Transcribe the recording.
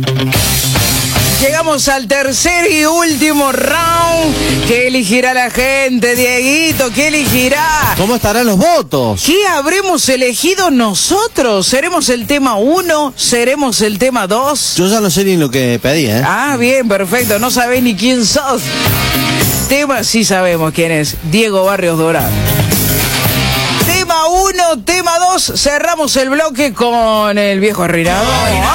Llegamos al tercer y último round. ¿Qué elegirá la gente, Dieguito? ¿Qué elegirá? ¿Cómo estarán los votos? ¿Qué habremos elegido nosotros? ¿Seremos el tema 1? ¿Seremos el tema 2? Yo ya no sé ni lo que pedí, ¿eh? Ah, bien, perfecto. No sabés ni quién sos. Tema, sí sabemos quién es. Diego Barrios Dorado. Tema 1, tema 2. Cerramos el bloque con el viejo arruinado.